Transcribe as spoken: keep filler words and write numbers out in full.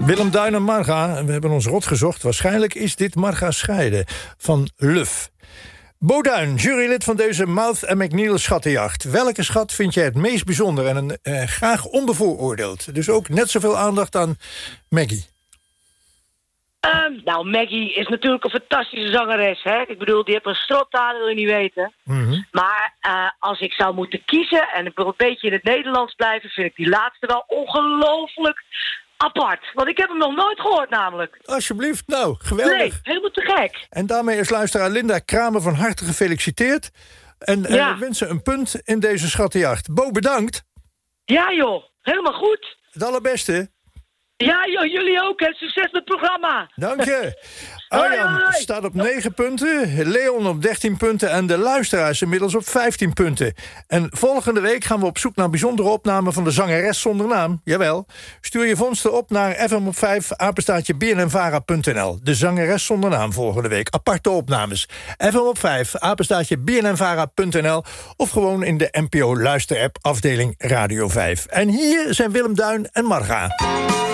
Willem Duin en Marga, we hebben ons rot gezocht. Waarschijnlijk is dit Marga Scheide van Luf. Bo Duin, jurylid van deze Mouth en McNeil schattenjacht. Welke schat vind jij het meest bijzonder en eh, graag onbevooroordeeld? Dus ook net zoveel aandacht aan Maggie. Um, nou, Maggie is natuurlijk een fantastische zangeres. Hè? Ik bedoel, die heeft een strottaan, wil je niet weten. Mm-hmm. Maar uh, als ik zou moeten kiezen en ik wil een beetje in het Nederlands blijven, vind ik die laatste wel ongelooflijk apart. Want ik heb hem nog nooit gehoord namelijk. Alsjeblieft, nou, geweldig. Nee, helemaal te gek. En daarmee is luisteraar Linda Kramer van harte gefeliciteerd. En ja. uh, wensen een punt in deze schattenjacht. Bo, bedankt. Ja joh, helemaal goed. Het allerbeste. Ja joh, jullie ook. En succes met het programma. Dank je. Arjan staat op negen punten, Leon op dertien punten en de luisteraars inmiddels op vijftien punten. En volgende week gaan we op zoek naar bijzondere opnamen van de zangeres zonder naam. Jawel. Stuur je vondsten op naar f m op vijf, apenstaartje b n n vara punt n l. De zangeres zonder naam volgende week. Aparte opnames. f m op vijf, apenstaartje b n n vara punt n l of gewoon in de N P O luisterapp afdeling Radio vijf. En hier zijn Willem Duin en Marga.